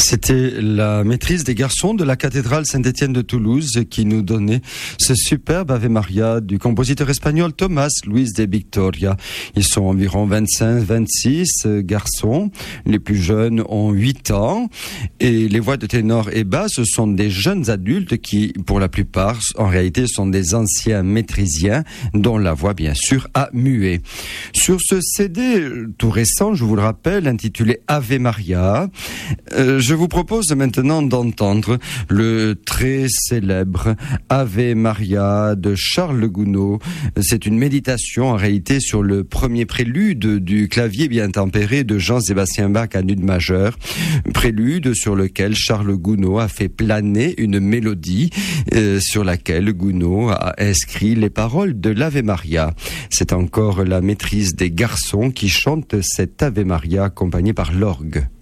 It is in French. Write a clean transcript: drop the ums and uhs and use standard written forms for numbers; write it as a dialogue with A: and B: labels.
A: C'était la maîtrise des garçons de la cathédrale Saint-Étienne de Toulouse qui nous donnait ce superbe Ave Maria du compositeur espagnol Tomás Luis de Victoria. Ils sont environ 25-26 garçons. Les plus jeunes ont 8 ans. Et les voix de ténor et basse, ce sont des jeunes adultes qui, pour la plupart, en réalité, sont des anciens maîtrisiens dont la voix, bien sûr, a mué. Sur ce CD tout récent, je vous le rappelle, intitulé Ave Maria, je vous propose maintenant d'entendre le très célèbre Ave Maria de Charles Gounod. C'est une méditation en réalité sur le premier prélude du clavier bien tempéré de Jean-Sébastien Bach à nude majeure. Prélude sur lequel Charles Gounod a fait planer une mélodie sur laquelle Gounod a inscrit les paroles de l'Ave Maria. C'est encore la maîtrise des garçons qui chantent cet Ave Maria accompagné par l'orgue.